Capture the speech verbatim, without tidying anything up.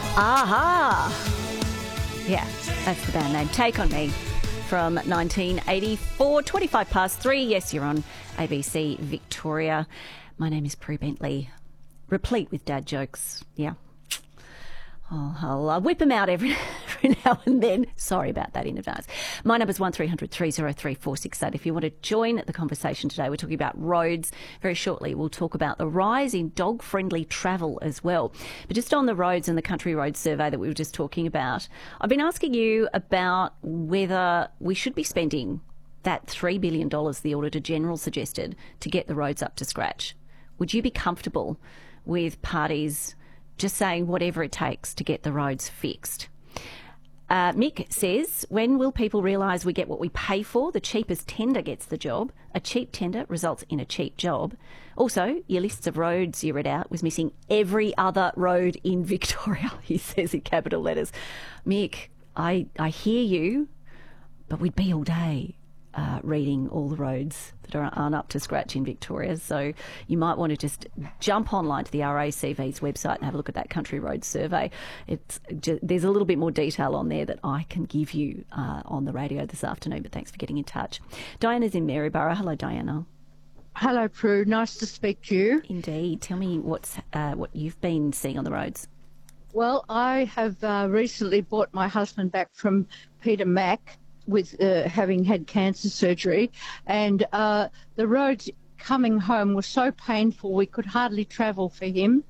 Aha! Yeah, that's the band name. Take On Me from nineteen eighty-four, twenty-five past three. Yes, you're on A B C Victoria. My name is Prue Bentley, replete with dad jokes. Yeah. Oh, I'll uh, whip them out every, every now and then. Sorry about that in advance. My number's one three hundred three oh three four six eight. If you want to join the conversation today, we're talking about roads. Very shortly, we'll talk about the rise in dog-friendly travel as well. But just on the roads and the country road survey that we were just talking about, I've been asking you about whether we should be spending that three billion dollars the Auditor-General suggested to get the roads up to scratch. Would you be comfortable with parties just saying whatever it takes to get the roads fixed? Uh, Mick says, when will people realise we get what we pay for? The cheapest tender gets the job. A cheap tender results in a cheap job. Also, your lists of roads you read out was missing every other road in Victoria, he says in capital letters. Mick, I, I hear you, but we'd be all day Uh, reading all the roads that are, aren't up to scratch in Victoria. So you might want to just jump online to the R A C V's website and have a look at that country road survey. It's just, there's a little bit more detail on there that I can give you uh, on the radio this afternoon, but thanks for getting in touch. Diana's in Maryborough. Hello, Diana. Hello, Prue. Nice to speak to you. Indeed. Tell me what's uh, what you've been seeing on the roads. Well, I have uh, recently brought my husband back from Peter Mac with uh, having had cancer surgery, and uh, the roads coming home were so painful we could hardly travel for him.